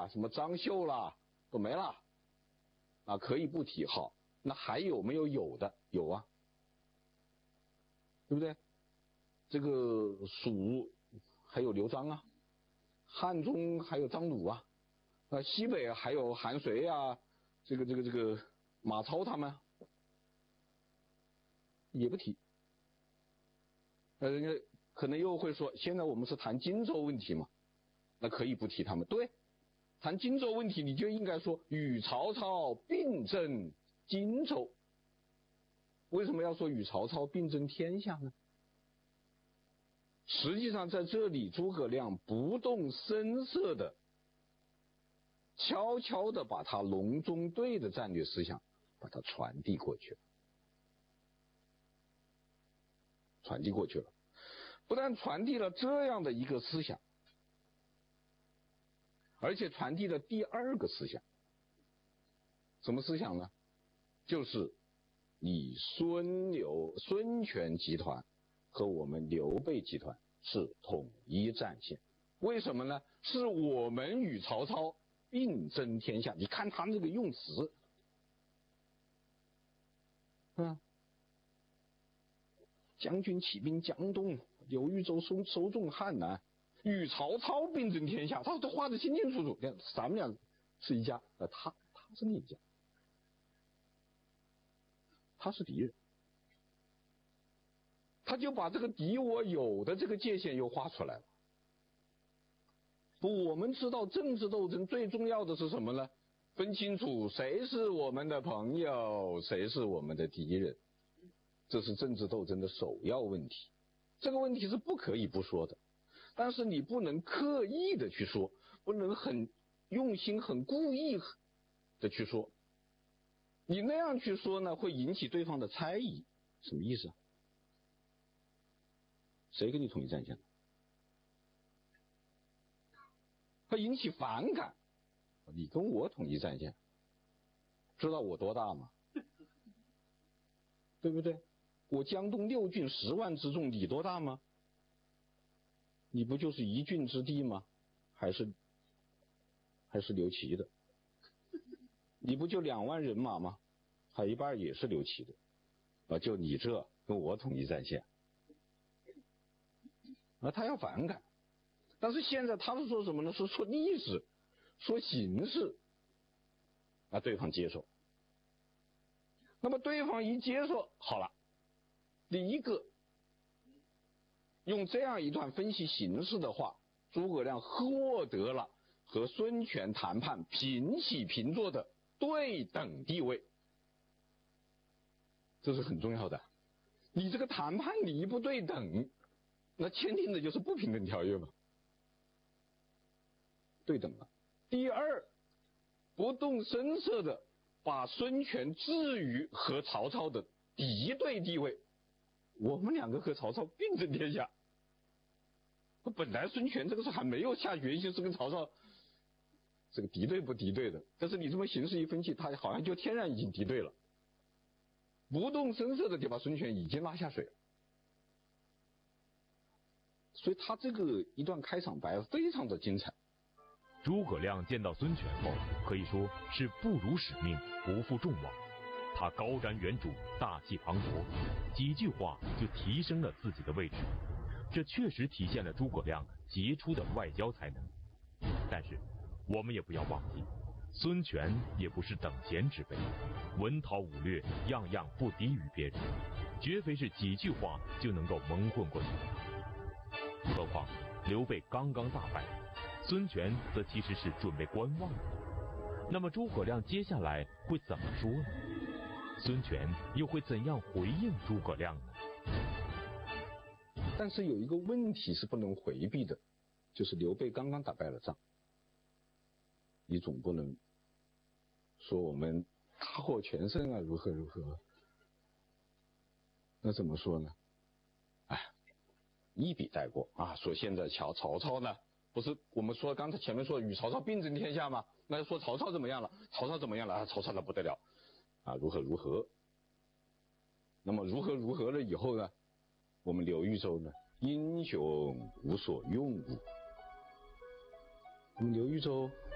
啦，什么张绣啦都没了，啊，可以不提。好，那还有没有？有的，有啊，对不对？这个蜀还有刘璋啊，汉中还有张鲁啊，西北还有韩遂啊，这个马超他们也不提。人家可能又会说，现在我们是谈荆州问题嘛，那可以不提他们。对，谈荆州问题你就应该说与曹操并征荆州。为什么要说与曹操并征天下呢？实际上在这里诸葛亮不动声色的悄悄的把他隆中对的战略思想把它传递过去了，不但传递了这样的一个思想，而且传递了第二个思想。什么思想呢？就是你孙权集团和我们刘备集团是统一战线。为什么呢？是我们与曹操并争天下。你看他这个用词，将军起兵江东，刘豫州收众汉南，与曹操并争天下。他都画得清清楚楚，咱们俩是一家，他是另一家，他是敌人。他就把这个敌我友的这个界限又画出来了。我们知道政治斗争最重要的是什么呢？分清楚谁是我们的朋友，谁是我们的敌人，这是政治斗争的首要问题。这个问题是不可以不说的，但是你不能刻意的去说，不能很用心很故意的去说。你那样去说呢，会引起对方的猜疑。什么意思啊？谁跟你统一战线的？会引起反感。你跟我统一战线，知道我多大吗？对不对？我江东6郡10万之众，你多大吗？你不就是1郡之地吗？还是刘琦的？你不就2万人马吗？还一半也是刘琦的，就你这跟我统一战线，他要反感。但是现在他是说什么呢？是说历史，说形式，对方接受。那么对方一接受，好了，第一个用这样一段分析形势的话，诸葛亮获得了和孙权谈判平起平坐的对等地位，这是很重要的。你这个谈判你一不对等，那签订的就是不平等条约嘛，对等了。第二，不动声色的把孙权置于和曹操的敌对地位，我们两个和曹操并争天下。本来孙权这个时候还没有下决心是跟曹操这个敌对不敌对的，但是你这么形势一分析，他好像就天然已经敌对了，不动声色的就把孙权已经拉下水了。所以他这个一段开场白非常的精彩。 诸葛亮见到孙权后，可以说是不辱使命，不负众望。他高瞻远瞩，大气磅礴，几句话就提升了自己的位置。这确实体现了诸葛亮杰出的外交才能。但是我们也不要忘记，孙权也不是等闲之辈，文韬武略样样不低于别人，绝非是几句话就能够蒙混过去的。何况刘备刚刚大败，孙权则其实是准备观望的。那么诸葛亮接下来会怎么说呢？孙权又会怎样回应诸葛亮呢？ 但是有一个问题是不能回避的，就是刘备刚刚打败了仗，你总不能说我们大获全胜啊，如何如何。那怎么说呢？一笔带过啊，说现在曹操呢，不是我们说刚才前面说与曹操并争天下吗？那说曹操怎么样了？曹操怎么样了？曹操那不得了啊，如何如何。那么如何如何了以后呢，我们刘豫州呢，英雄无所用武。我们刘豫州